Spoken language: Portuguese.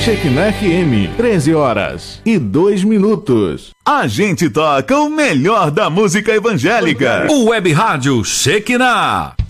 Shekinah FM, 13h02. A gente toca o melhor da música evangélica. O Web Rádio Shekinah.